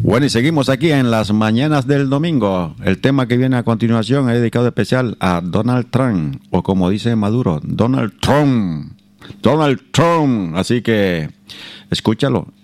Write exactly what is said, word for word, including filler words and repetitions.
Bueno, y seguimos aquí en las mañanas del domingo. El tema que viene a continuación es dedicado especial a Donald Trump, o como dice Maduro, Donald Trump. Donald Trump. Así que escúchalo